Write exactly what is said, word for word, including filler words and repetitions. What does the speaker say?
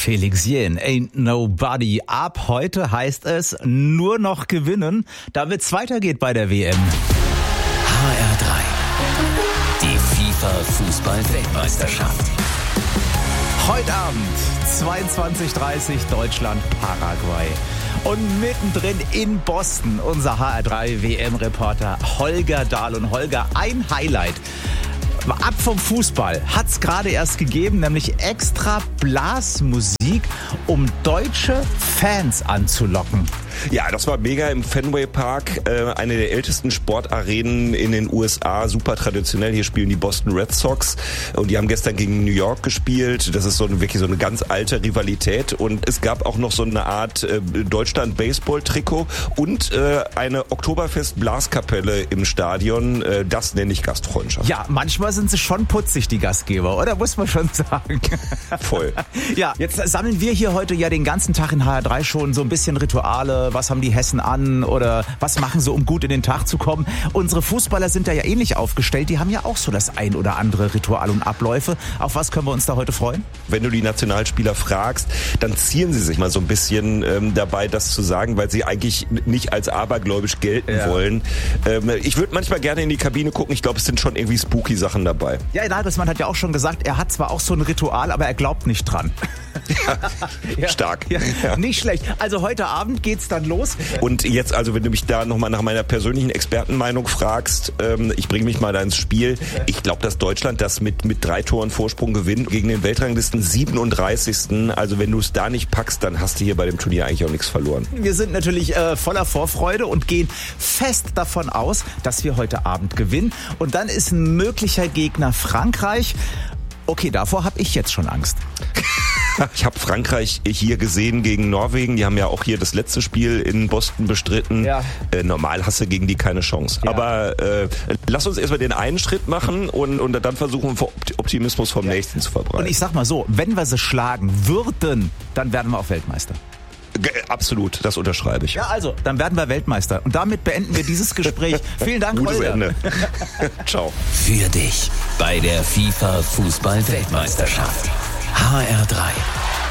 Felix Jähn, Ain't Nobody. Ab heute heißt es nur noch gewinnen, damit es weitergeht bei der W M. H R drei. Die FIFA-Fußball-Weltmeisterschaft. Heute Abend, zweiundzwanzig Uhr dreißig, Deutschland, Paraguay. Und mittendrin in Boston, unser H R drei W M-Reporter Holger Dahl. Und Holger, ein Highlight. Ab vom Fußball hat's gerade erst gegeben, nämlich extra Blasmusik, um deutsche Fans anzulocken. Ja, das war mega im Fenway Park, äh, eine der ältesten Sportarenen in den U S A, super traditionell. Hier spielen die Boston Red Sox und die haben gestern gegen New York gespielt. Das ist so eine, wirklich so eine ganz alte Rivalität und es gab auch noch so eine Art äh, Deutschland-Baseball-Trikot und äh, eine Oktoberfest-Blaskapelle im Stadion. Äh, das nenne ich Gastfreundschaft. Ja, manchmal sind sie schon putzig, die Gastgeber, oder? Muss man schon sagen. Voll. Ja, jetzt sammeln wir hier heute ja den ganzen Tag in H R drei schon so ein bisschen Rituale. Was haben die Hessen an oder was machen sie, um gut in den Tag zu kommen? Unsere Fußballer sind da ja ähnlich aufgestellt. Die haben ja auch so das ein oder andere Ritual und Abläufe. Auf was können wir uns da heute freuen? Wenn du die Nationalspieler fragst, dann zieren sie sich mal so ein bisschen ähm, dabei, das zu sagen, weil sie eigentlich nicht als abergläubisch gelten ja. wollen. Ähm, ich würde manchmal gerne in die Kabine gucken. Ich glaube, es sind schon irgendwie spooky Sachen dabei. Ja, Nagelsmann hat ja auch schon gesagt, er hat zwar auch so ein Ritual, aber er glaubt nicht dran. Ja, ja. Stark. Ja, ja. Nicht schlecht. Also heute Abend geht's dann los. Und jetzt, also wenn du mich da nochmal nach meiner persönlichen Expertenmeinung fragst, ähm, ich bringe mich mal da ins Spiel. Ich glaube, dass Deutschland das mit, mit drei Toren Vorsprung gewinnt gegen den Weltranglisten siebenunddreißigsten Also wenn du es da nicht packst, dann hast du hier bei dem Turnier eigentlich auch nichts verloren. Wir sind natürlich äh, voller Vorfreude und gehen fest davon aus, dass wir heute Abend gewinnen. Und dann ist ein möglicher Gegner Frankreich. Okay, davor habe ich jetzt schon Angst. Ich habe Frankreich hier gesehen gegen Norwegen. Die haben ja auch hier das letzte Spiel in Boston bestritten. Ja. Äh, normal hast du gegen die keine Chance. Ja. Aber äh, lass uns erstmal den einen Schritt machen und, und dann versuchen, Optimismus vom ja. nächsten zu verbreiten. Und ich sag mal so, wenn wir sie schlagen würden, dann werden wir auch Weltmeister. Absolut, das unterschreibe ich. Ja, also, dann werden wir Weltmeister. Und damit beenden wir dieses Gespräch. Vielen Dank, Gutes Holger. Ende. Ciao. Für dich bei der FIFA-Fußball-Weltmeisterschaft. H R drei.